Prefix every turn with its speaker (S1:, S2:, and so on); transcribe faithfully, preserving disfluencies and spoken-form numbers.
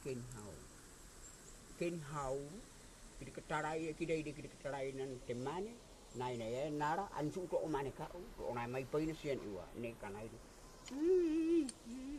S1: ken hau. Ken hau, kiri ketarai, kiri kiri ketarai nan temane, nai nai nara, ansu to omane ka, to onai mai paina sian iwa, ne kanai.